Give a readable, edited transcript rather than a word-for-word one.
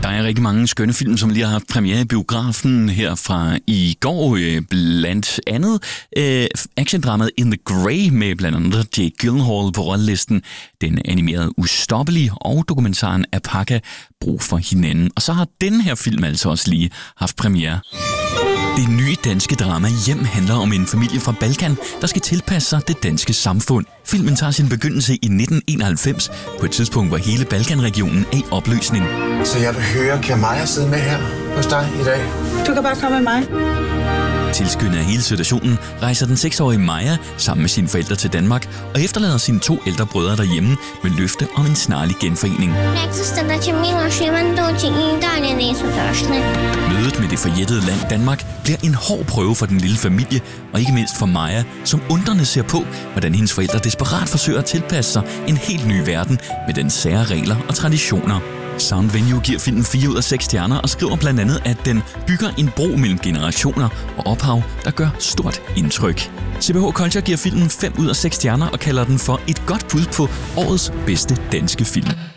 Der er rigtig mange skønne film, som lige har haft premiere i biografen her fra i går. Blandt andet actiondramaet In the Grey med blandt andet Jake Gyllenhaal på rollelisten. Den animerede Ustoppelige og dokumentaren Apaka Brug for hinanden. Og så har den her film altså også lige haft premiere. Det nye danske drama Hjem handler om en familie fra Balkan, der skal tilpasse sig det danske samfund. Filmen tager sin begyndelse i 1991, på et tidspunkt, hvor hele Balkanregionen er i opløsning. Så jeg vil høre, kan Maja sidde med her hos dig i dag? Du kan bare komme med mig. Tilskyndet af hele situationen rejser den 6-årige Maja sammen med sine forældre til Danmark og efterlader sine 2 ældre brødre derhjemme med løfte om en snarlig genforening. Mødet med det forjættede land Danmark bliver en hård prøve for den lille familie, og ikke mindst for Maja, som undrende ser på, hvordan hendes forældre desperat forsøger at tilpasse sig en helt ny verden med dens sære regler og traditioner. Sound Venue giver filmen 4 ud af 6 stjerner og skriver blandt andet, at den bygger en bro mellem generationer og ophav, der gør stort indtryk. CBH Culture giver filmen 5 ud af 6 stjerner og kalder den for et godt bud på årets bedste danske film.